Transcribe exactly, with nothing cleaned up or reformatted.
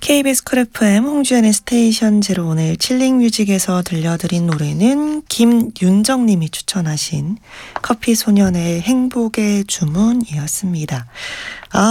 케이비에스 쿨 에프엠 홍주연의 스테이션 제로, 오늘 칠링뮤직에서 들려드린 노래는 김윤정님이 추천하신 커피소년의 행복의 주문이었습니다. 아,